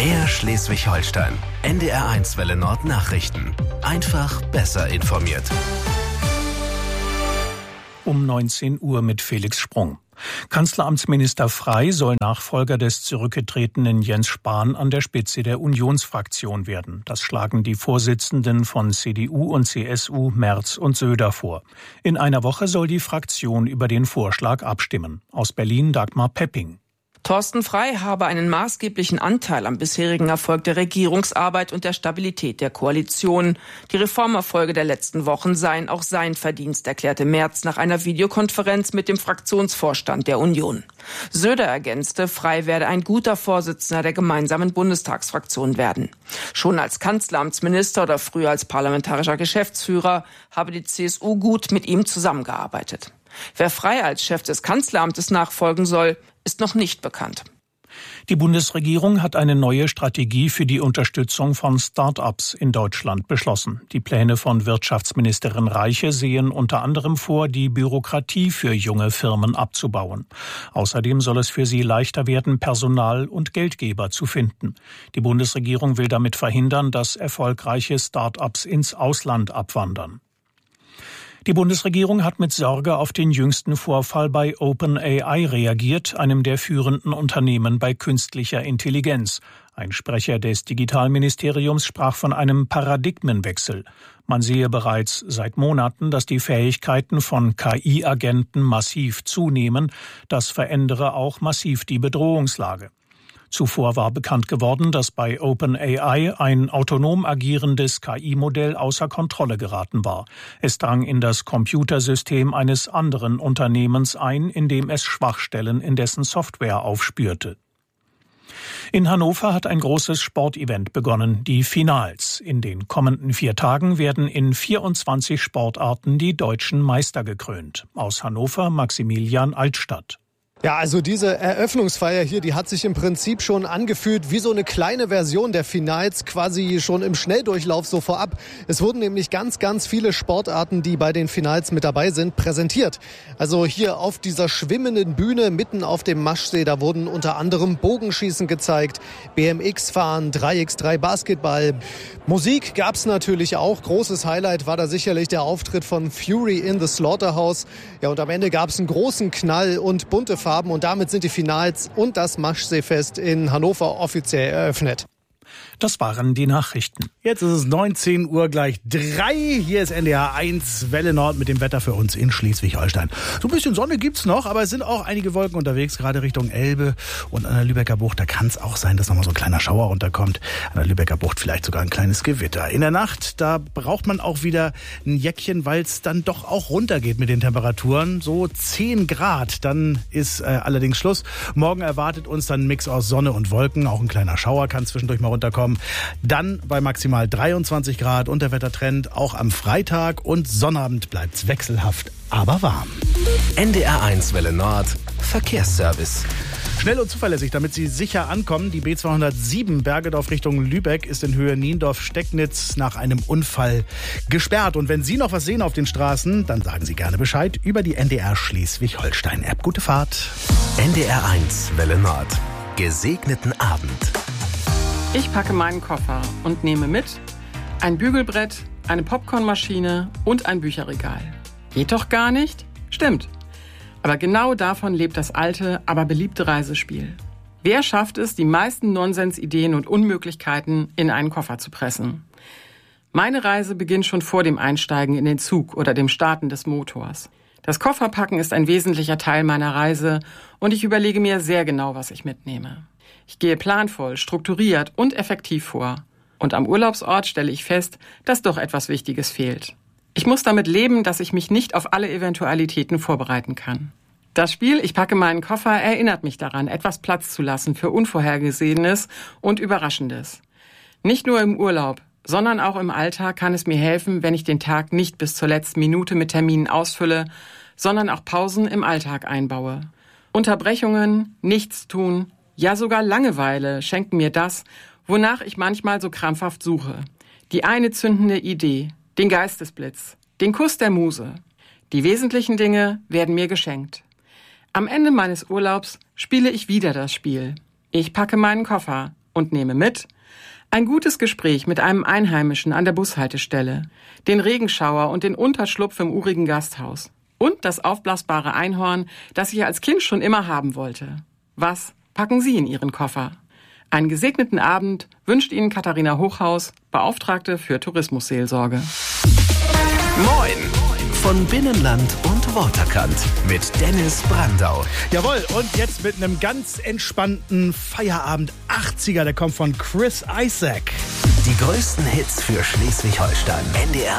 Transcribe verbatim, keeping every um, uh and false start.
Mehr Schleswig-Holstein. N D R eins Welle Nord Nachrichten. Einfach besser informiert. Um neunzehn Uhr mit Felix Sprung. Kanzleramtsminister Frey soll Nachfolger des zurückgetretenen Jens Spahn an der Spitze der Unionsfraktion werden. Das schlagen die Vorsitzenden von C D U und C S U, Merz und Söder, vor. In einer Woche soll die Fraktion über den Vorschlag abstimmen. Aus Berlin Dagmar Pepping. Thorsten Frey habe einen maßgeblichen Anteil am bisherigen Erfolg der Regierungsarbeit und der Stabilität der Koalition. Die Reformerfolge der letzten Wochen seien auch sein Verdienst, erklärte Merz nach einer Videokonferenz mit dem Fraktionsvorstand der Union. Söder ergänzte, Frey werde ein guter Vorsitzender der gemeinsamen Bundestagsfraktion werden. Schon als Kanzleramtsminister oder früher als parlamentarischer Geschäftsführer habe die C S U gut mit ihm zusammengearbeitet. Wer Frey als Chef des Kanzleramtes nachfolgen soll, ist noch nicht bekannt. Die Bundesregierung hat eine neue Strategie für die Unterstützung von Start-ups in Deutschland beschlossen. Die Pläne von Wirtschaftsministerin Reiche sehen unter anderem vor, die Bürokratie für junge Firmen abzubauen. Außerdem soll es für sie leichter werden, Personal und Geldgeber zu finden. Die Bundesregierung will damit verhindern, dass erfolgreiche Start-ups ins Ausland abwandern. Die Bundesregierung hat mit Sorge auf den jüngsten Vorfall bei OpenAI reagiert, einem der führenden Unternehmen bei künstlicher Intelligenz. Ein Sprecher des Digitalministeriums sprach von einem Paradigmenwechsel. Man sehe bereits seit Monaten, dass die Fähigkeiten von K I-Agenten massiv zunehmen. Das verändere auch massiv die Bedrohungslage. Zuvor war bekannt geworden, dass bei OpenAI ein autonom agierendes K I-Modell außer Kontrolle geraten war. Es drang in das Computersystem eines anderen Unternehmens ein, in dem es Schwachstellen in dessen Software aufspürte. In Hannover hat ein großes Sportevent begonnen, die Finals. In den kommenden vier Tagen werden in vierundzwanzig Sportarten die deutschen Meister gekrönt. Aus Hannover Maximilian Altstadt. Ja, also diese Eröffnungsfeier hier, die hat sich im Prinzip schon angefühlt wie so eine kleine Version der Finals, quasi schon im Schnelldurchlauf so vorab. Es wurden nämlich ganz, ganz viele Sportarten, die bei den Finals mit dabei sind, präsentiert. Also hier auf dieser schwimmenden Bühne mitten auf dem Maschsee, da wurden unter anderem Bogenschießen gezeigt, B M X-Fahren, drei gegen drei Basketball. Musik gab's natürlich auch. Großes Highlight war da sicherlich der Auftritt von Fury in the Slaughterhouse. Ja, und am Ende gab's einen großen Knall und bunte Farben. Und damit sind die Finals und das Maschseefest in Hannover offiziell eröffnet. Das waren die Nachrichten. Jetzt ist es neunzehn Uhr gleich drei. Hier ist N D R eins Welle Nord mit dem Wetter für uns in Schleswig-Holstein. So ein bisschen Sonne gibt's noch, aber es sind auch einige Wolken unterwegs, gerade Richtung Elbe und an der Lübecker Bucht. Da kann es auch sein, dass nochmal so ein kleiner Schauer runterkommt. An der Lübecker Bucht vielleicht sogar ein kleines Gewitter. In der Nacht, da braucht man auch wieder ein Jäckchen, weil es dann doch auch runtergeht mit den Temperaturen. So zehn Grad, dann ist äh, allerdings Schluss. Morgen erwartet uns dann ein Mix aus Sonne und Wolken. Auch ein kleiner Schauer kann zwischendurch mal runterkommen. Dann bei maximal dreiundzwanzig Grad und der Wettertrend auch am Freitag und Sonnabend bleibt's wechselhaft, aber warm. N D R eins Welle Nord Verkehrsservice. Schnell und zuverlässig, damit Sie sicher ankommen. Die B zweihundertsieben Bergedorf Richtung Lübeck ist in Höhe Niendorf-Stecknitz nach einem Unfall gesperrt. Und wenn Sie noch was sehen auf den Straßen, dann sagen Sie gerne Bescheid über die N D R Schleswig-Holstein-App. Gute Fahrt. N D R eins Welle Nord. Gesegneten Abend. Ich packe meinen Koffer und nehme mit ein Bügelbrett, eine Popcornmaschine und ein Bücherregal. Geht doch gar nicht? Stimmt. Aber genau davon lebt das alte, aber beliebte Reisespiel. Wer schafft es, die meisten Nonsensideen und Unmöglichkeiten in einen Koffer zu pressen? Meine Reise beginnt schon vor dem Einsteigen in den Zug oder dem Starten des Motors. Das Kofferpacken ist ein wesentlicher Teil meiner Reise und ich überlege mir sehr genau, was ich mitnehme. Ich gehe planvoll, strukturiert und effektiv vor. Und am Urlaubsort stelle ich fest, dass doch etwas Wichtiges fehlt. Ich muss damit leben, dass ich mich nicht auf alle Eventualitäten vorbereiten kann. Das Spiel Ich packe meinen Koffer erinnert mich daran, etwas Platz zu lassen für Unvorhergesehenes und Überraschendes. Nicht nur im Urlaub, sondern auch im Alltag kann es mir helfen, wenn ich den Tag nicht bis zur letzten Minute mit Terminen ausfülle, sondern auch Pausen im Alltag einbaue. Unterbrechungen, Nichtstun, ja sogar Langeweile schenken mir das, wonach ich manchmal so krampfhaft suche. Die eine zündende Idee, den Geistesblitz, den Kuss der Muse. Die wesentlichen Dinge werden mir geschenkt. Am Ende meines Urlaubs spiele ich wieder das Spiel. Ich packe meinen Koffer und nehme mit ein gutes Gespräch mit einem Einheimischen an der Bushaltestelle, den Regenschauer und den Unterschlupf im urigen Gasthaus und das aufblasbare Einhorn, das ich als Kind schon immer haben wollte. Was packen Sie in Ihren Koffer? Einen gesegneten Abend wünscht Ihnen Katharina Hochhaus, Beauftragte für Tourismusseelsorge. Moin von Binnenland und Waterkant mit Dennis Brandau. Jawohl, und jetzt mit einem ganz entspannten Feierabend achtziger, der kommt von Chris Isaak. Die größten Hits für Schleswig-Holstein. N D R